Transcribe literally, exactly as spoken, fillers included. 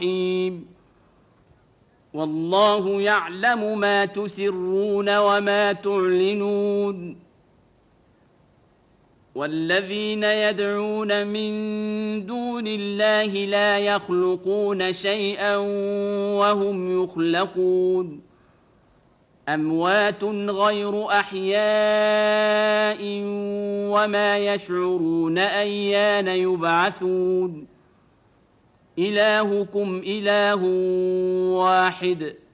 الرحيم والله يعلم ما تسرون وما تعلنون والذين يدعون من دون الله لا يخلقون شيئا وهم يخلقون أموات غير أحياء وما يشعرون أيان يبعثون إلهكم إله واحد